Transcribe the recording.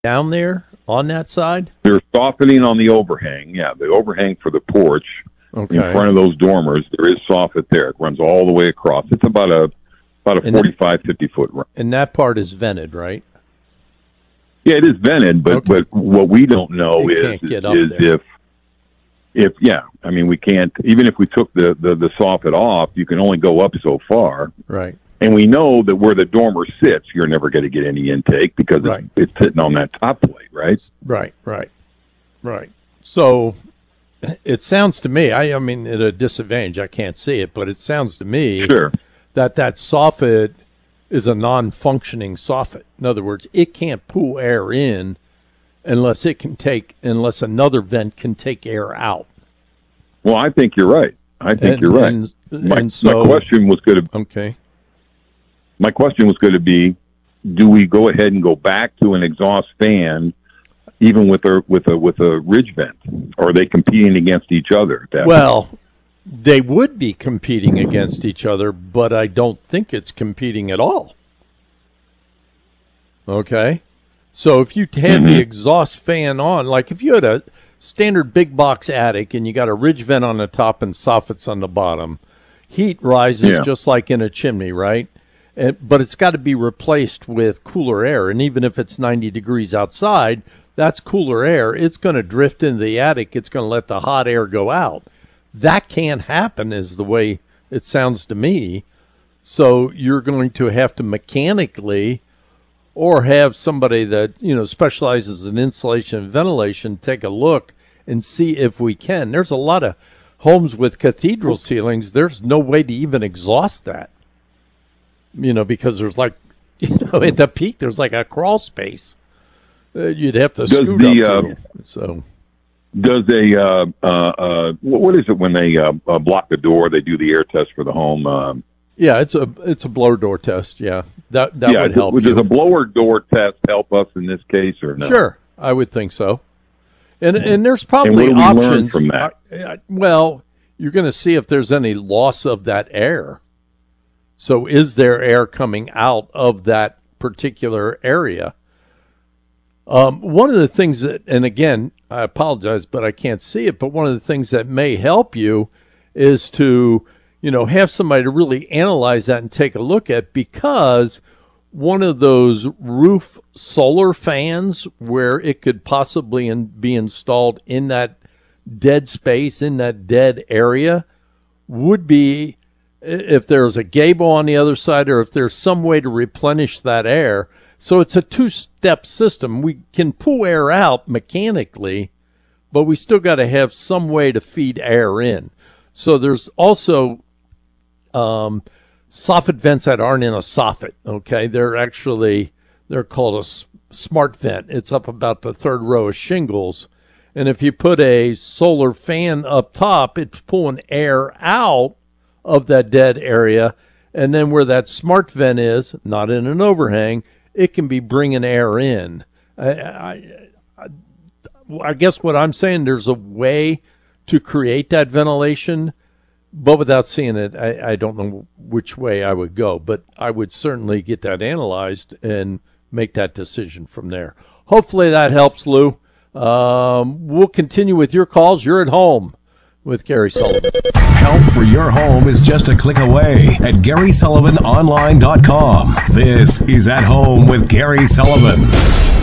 down there on that side? There's softening on the overhang. Yeah, the overhang for the porch in front of those dormers. There is soffit there. It runs all the way across. It's about a 45, 50 foot run. And that part is vented, right? Yeah, it is vented, but what we don't know is if I mean, we can't, even if we took the soffit off, you can only go up so far. Right. And we know that where the dormer sits, you're never going to get any intake because it's sitting on that top plate, right? Right. So it sounds to me, I mean, at a disadvantage, I can't see it, but it sounds to me that soffit is a non-functioning soffit. In other words, it can't pull air in unless another vent can take air out. Well, I think you're right. My question was going to My question was going to be, do we go ahead and go back to an exhaust fan, even with a ridge vent, or are they competing against each other? They would be competing against each other, but I don't think it's competing at all. Okay? So if you had the exhaust fan on, like if you had a standard big box attic and you got a ridge vent on the top and soffits on the bottom, heat rises just like in a chimney, right? But it's got to be replaced with cooler air. And even if it's 90 degrees outside, that's cooler air. It's going to drift into the attic. It's going to let the hot air go out. That can't happen is the way it sounds to me. So you're going to have to mechanically or have somebody that, specializes in insulation and ventilation take a look and see if we can. There's a lot of homes with cathedral ceilings. There's no way to even exhaust that. Because there's at the peak, there's like a crawl space. You'd have to scoot up. Does what is it when they block the door? They do the air test for the home. It's a blower door test. Yeah, that would help. Does a blower door test help us in this case or no? Sure, I would think so. And there's probably and what do we options learn from that. Well, you're going to see if there's any loss of that air. So is there air coming out of that particular area? One of the things that, and again, I apologize, but I can't see it, but one of the things that may help you is to, have somebody to really analyze that and take a look at, because one of those roof solar fans where it could possibly be installed in that dead space, in that dead area, would be, if there's a gable on the other side or if there's some way to replenish that air. So it's a two-step system. We can pull air out mechanically, but we still got to have some way to feed air in. So there's also soffit vents that aren't in a soffit, okay? They're called a smart vent. It's up about the third row of shingles. And if you put a solar fan up top, it's pulling air out of that dead area, and then where that smart vent is, not in an overhang, it can be bringing air in. I guess what I'm saying, there's a way to create that ventilation, but without seeing it, I don't know which way I would go, but I would certainly get that analyzed and make that decision from there. Hopefully that helps, Lou. We'll continue with your calls. You're at home with Gary Sullivan. Help for your home is just a click away at GarySullivanOnline.com. This is At Home with Gary Sullivan.